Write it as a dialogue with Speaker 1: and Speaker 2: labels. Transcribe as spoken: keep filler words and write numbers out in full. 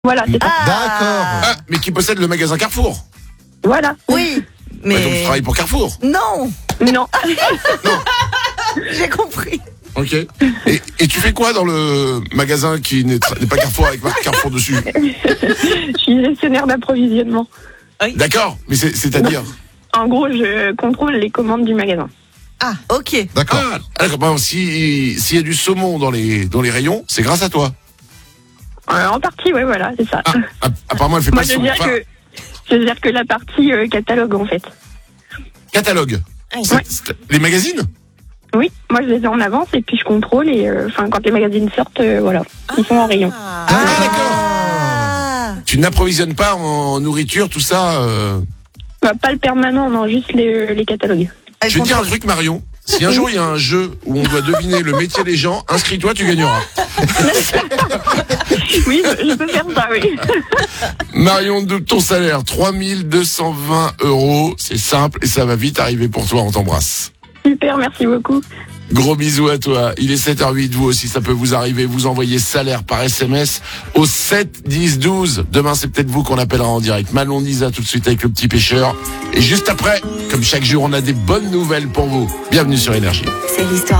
Speaker 1: Voilà, c'est ça.
Speaker 2: D'accord.
Speaker 3: Ah, mais qui possède le magasin Carrefour.
Speaker 1: Voilà.
Speaker 4: Oui,
Speaker 3: Bah, donc tu
Speaker 4: mais
Speaker 3: travailles pour Carrefour.
Speaker 4: non,
Speaker 1: Non.
Speaker 4: j'ai compris.
Speaker 3: Ok. Et, et tu fais quoi dans le magasin qui n'est n'est pas Carrefour avec marque Carrefour dessus?
Speaker 1: Je suis gestionnaire d'approvisionnement.
Speaker 3: D'accord, mais c'est- c'est-à-dire
Speaker 1: En gros, je contrôle les commandes du magasin.
Speaker 4: Ah, ok.
Speaker 2: D'accord.
Speaker 3: Ah, d'accord. Bon, si s'il y a du saumon dans les dans les rayons, c'est grâce à toi.
Speaker 1: Euh, en partie, ouais, voilà, c'est ça.
Speaker 3: Ah, app- apparemment, elle fait
Speaker 1: Moi,
Speaker 3: pas
Speaker 1: je
Speaker 3: son
Speaker 1: veux dire
Speaker 3: enfin,
Speaker 1: que je veux dire que la partie euh, catalogue, en fait.
Speaker 3: catalogue. C'est-
Speaker 1: Ouais.
Speaker 3: c'est- Les magazines.
Speaker 1: Oui, moi je les ai en avance et puis je contrôle et euh, enfin quand les magazines sortent, euh, voilà, ils sont en rayon.
Speaker 4: Ah,
Speaker 3: d'accord. Tu n'approvisionnes pas en nourriture, tout ça. Euh...
Speaker 1: Bah, pas le permanent, non, juste les, euh, les catalogues.
Speaker 4: Elle
Speaker 3: Je vais te dire un
Speaker 4: contrôle.
Speaker 3: truc, Marion. Si un jour il y a un jeu où on doit deviner le métier des gens, inscris-toi, tu gagneras.
Speaker 1: Oui, je, je peux faire ça, oui.
Speaker 3: Marion, double ton salaire, trois mille deux cent vingt euros. C'est simple et ça va vite arriver pour toi. On t'embrasse.
Speaker 1: Super, merci beaucoup.
Speaker 3: Gros bisous à toi. Il est sept heures huit. Vous aussi, ça peut vous arriver. Vous envoyez salaire par S M S au sept dix douze. Demain, c'est peut-être vous qu'on appellera en direct. Manon Nisa tout de suite avec le petit pêcheur. Et juste après, comme chaque jour, on a des bonnes nouvelles pour vous. Bienvenue sur Énergie.
Speaker 5: C'est l'histoire.